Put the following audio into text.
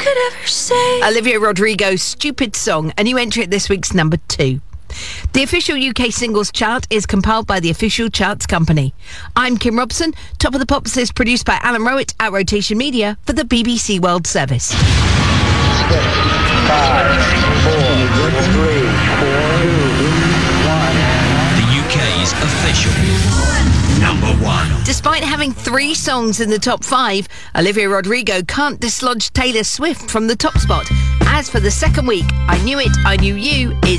could ever say. Olivia Rodrigo's Stupid Song, a new entry at this week's number 2. The official UK singles chart is compiled by the Official Charts Company. I'm Kim Robson. Top of the Pops is produced by Alan Rowett at Rotation Media for the BBC World Service. 6, 5, 4, 3, 2, 1. The UK's official number 1. Despite having 3 songs in the top 5, Olivia Rodrigo can't dislodge Taylor Swift from the top spot. As for the second week, I Knew It, I Knew You is